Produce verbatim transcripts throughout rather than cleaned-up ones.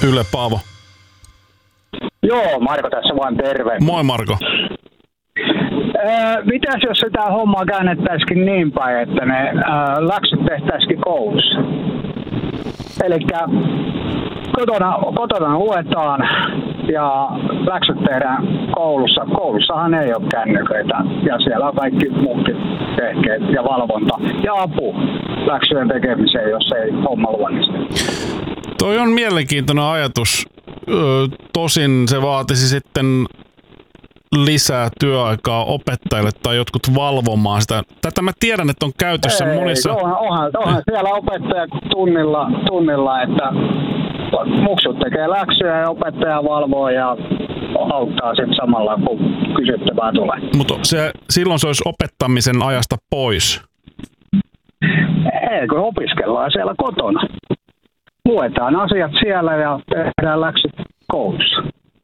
Yle Paavo. Joo, Marko tässä vaan terve. Moi Marko. Öö, mitäs jos sitä hommaa käännettäisikin niin päin, että ne öö, läksyt tehtäisikin koulussa? Elikkä kotona, kotona luetaan ja läksyt tehdään koulussa. Koulussahan ei ole kännyköitä ja siellä on kaikki muutkin vehkeet ja valvonta ja apu läksyjen tekemiseen, jos ei homma luonnistu. Toi on mielenkiintoinen ajatus. Tosin se vaatisi sitten lisää työaikaa opettajille tai jotkut valvomaan sitä. Tätä mä tiedän, että on käytössä ei, monissa... Onhan, onhan, onhan siellä opettaja tunnilla, tunnilla, että muksut tekee läksyjä ja opettaja valvoo ja auttaa sitten samalla, kun kysyttävää tulee. Mutta se, silloin se olisi opettamisen ajasta pois. Ei, kun opiskellaan siellä kotona. Luetaan asiat siellä ja tehdään läksyt koulussa.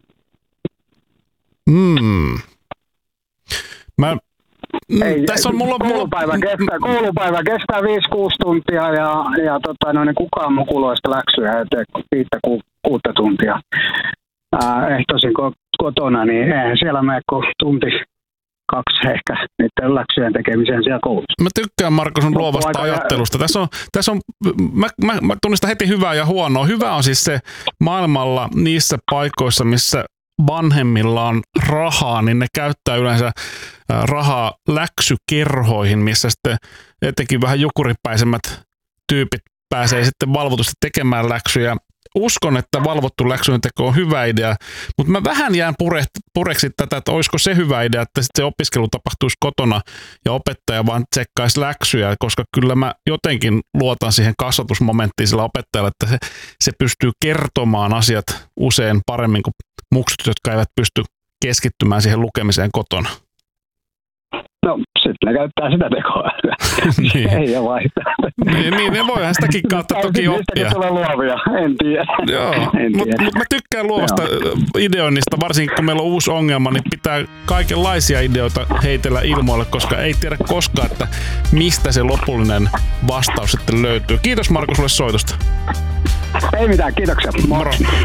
Hmm. Mä, Ei, tässä on mulla, koulupäivä, mulla... Kestää, koulupäivä kestää viisi kuusi tuntia ja, ja tota, no, niin kukaan mukuloista läksyjä ei tee viittä ku, kuutta tuntia. Ää, ehtoisin kotona, niin eihän siellä mene kuin tunti kaksi ehkä niiden läksyjen tekemiseen siellä koulussa. Mä tykkään Marko sun luovasta ajattelusta. Tässä on, tässä on, mä, mä, mä tunnistan heti hyvää ja huonoa. Hyvä on siis se maailmalla niissä paikoissa, missä vanhemmilla on rahaa, niin ne käyttää yleensä rahaa läksykerhoihin, missä sitten etenkin vähän jukuripäisemmät tyypit pääsee sitten valvotusti tekemään läksyjä. Uskon, että valvottu läksyjen teko on hyvä idea, mutta mä vähän jään pure, pureksi tätä, että olisiko se hyvä idea, että sitten se opiskelu tapahtuisi kotona ja opettaja vaan tsekkaisi läksyjä, koska kyllä mä jotenkin luotan siihen kasvatusmomenttiin sillä opettajalla, että se, se pystyy kertomaan asiat usein paremmin kuin muksut, jotka eivät pysty keskittymään siihen lukemiseen kotona. No, sitten ne käyttää sitä tekoälyä. niin. Ei ole vaihtoehto. Niin, niin, ne voihan sitäkin kautta toki oppia. Mistäkin tulee luovia, en tiedä. Joo, mutta mut mä tykkään luovasta Joo. ideoinnista, varsinkin kun meillä on uusi ongelma, niin pitää kaikenlaisia ideoita heitellä ilmoille, koska ei tiedä koskaan, että mistä se lopullinen vastaus sitten löytyy. Kiitos Marko sulle soitosta. Ei mitään, kiitoksia. Moro.